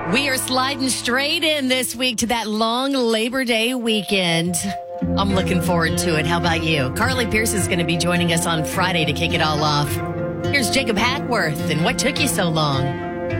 We are sliding straight in this week to that long Labor Day weekend. I'm looking forward to it. How about you? Carly Pierce is going to be joining us on Friday to kick it all off. Here's Jacob Hackworth and What Took You So Long?